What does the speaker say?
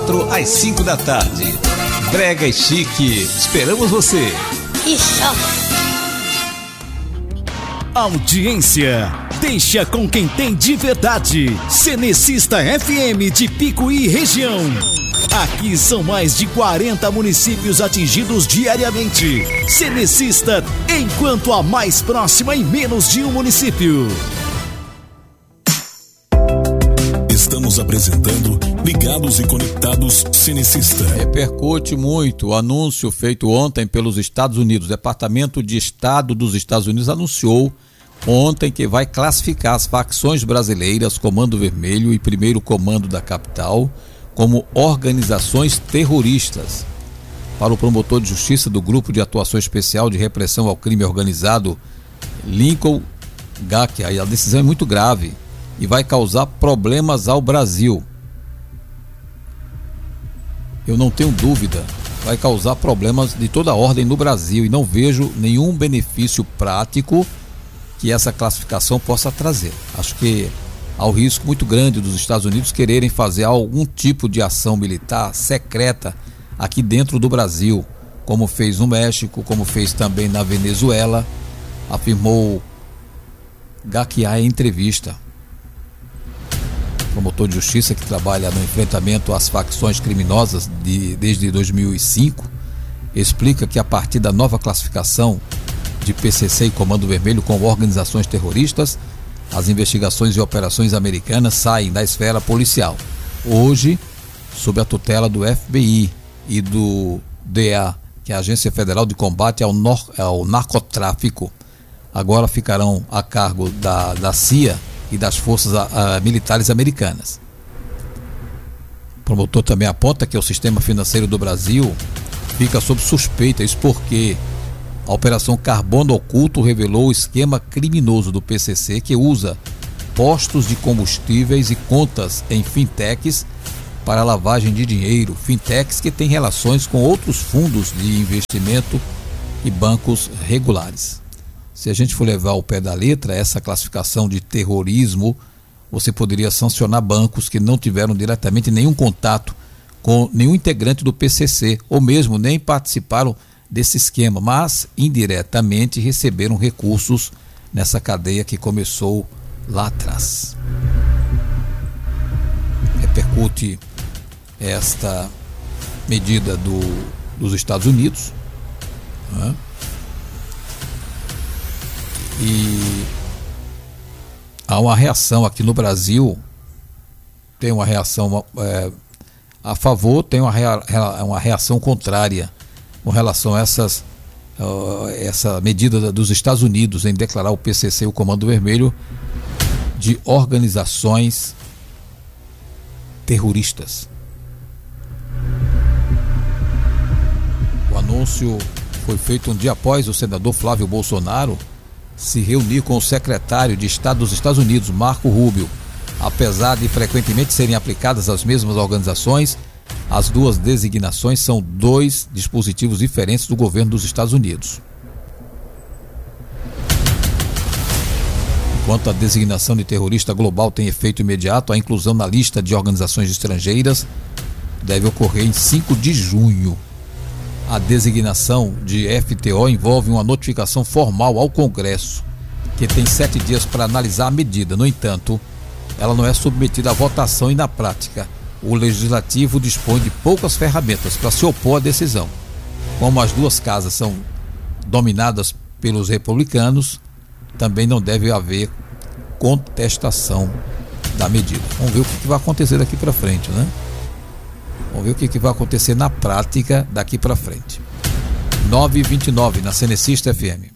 4 às 5 da tarde. Brega e Chique, esperamos você. Isso. Audiência, deixa com quem tem de verdade. Cenecista FM de Picuí região. Aqui são mais de 40 municípios atingidos diariamente. Cenecista, enquanto a mais próxima em menos de um município. Estamos apresentando Ligados e Conectados Cenecista. Repercute muito o anúncio feito ontem pelos Estados Unidos. O Departamento de Estado dos Estados Unidos anunciou ontem que vai classificar as facções brasileiras, Comando Vermelho e Primeiro Comando da Capital, como organizações terroristas. Para o promotor de justiça do Grupo de Atuação Especial de Repressão ao Crime Organizado, Lincoln Gakia, a decisão é muito grave e vai causar problemas ao Brasil. Eu não tenho dúvida, vai causar problemas de toda ordem no Brasil e não vejo nenhum benefício prático que essa classificação possa trazer. Acho que há um risco muito grande dos Estados Unidos quererem fazer algum tipo de ação militar secreta aqui dentro do Brasil, como fez no México, como fez também na Venezuela, afirmou Gakia em entrevista. Promotor de justiça que trabalha no enfrentamento às facções criminosas desde 2005, explica que a partir da nova classificação de PCC e Comando Vermelho como organizações terroristas, as investigações e operações americanas saem da esfera policial. Hoje, sob a tutela do FBI e do DEA, que é a Agência Federal de Combate ao Narcotráfico, agora ficarão a cargo da CIA e das forças militares americanas. O promotor também aponta que o sistema financeiro do Brasil fica sob suspeita, isso porque a Operação Carbono Oculto revelou o esquema criminoso do PCC que usa postos de combustíveis e contas em fintechs para lavagem de dinheiro, fintechs que têm relações com outros fundos de investimento e bancos regulares. Se a gente for levar ao pé da letra essa classificação de terrorismo, você poderia sancionar bancos que não tiveram diretamente nenhum contato com nenhum integrante do PCC, ou mesmo nem participaram desse esquema, mas indiretamente receberam recursos nessa cadeia que começou lá atrás. Repercute esta medida dos Estados Unidos, né? E há uma reação aqui no Brasil, tem uma reação a favor, tem uma reação contrária com relação a essa medida dos Estados Unidos em declarar o PCC e o Comando Vermelho de organizações terroristas. O anúncio foi feito um dia após o senador Flávio Bolsonaro se reunir com o secretário de Estado dos Estados Unidos, Marco Rubio. Apesar de frequentemente serem aplicadas as mesmas organizações, as duas designações são dois dispositivos diferentes do governo dos Estados Unidos. Enquanto a designação de terrorista global tem efeito imediato, a inclusão na lista de organizações estrangeiras deve ocorrer em 5 de junho. A designação de FTO envolve uma notificação formal ao Congresso, que tem 7 dias para analisar a medida. No entanto, ela não é submetida à votação e, na prática, o Legislativo dispõe de poucas ferramentas para se opor à decisão. Como as duas casas são dominadas pelos republicanos, também não deve haver contestação da medida. Vamos ver o que vai acontecer daqui para frente, né? Vamos ver o que vai acontecer na prática daqui para frente. 9h29 na Cenecista FM.